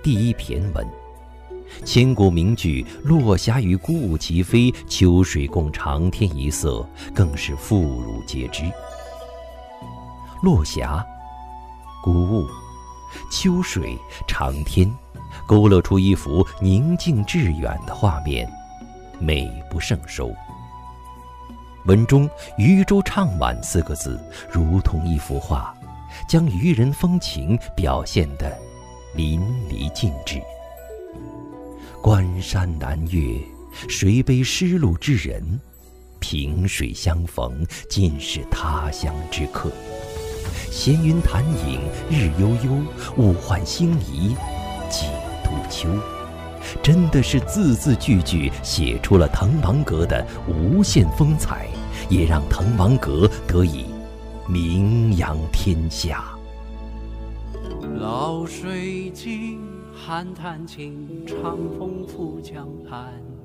第一骈文。千古名句“落霞与孤鹜齐飞，秋水共长天一色”更是妇孺皆知。落霞、孤鹜、秋水、长天，勾勒出一幅宁静致远的画面，美不胜收。文中“渔舟唱晚”4个字，如同一幅画，将渔人风情表现得淋漓尽致。关山难越，谁悲失路之人？萍水相逢，尽是他乡之客。闲云潭影日悠悠，物换星移几度秋。真的是字字句句写出了滕王阁的无限风采，也让滕王阁得以名扬天下。 老水尽，寒潭尽，长风拂江畔。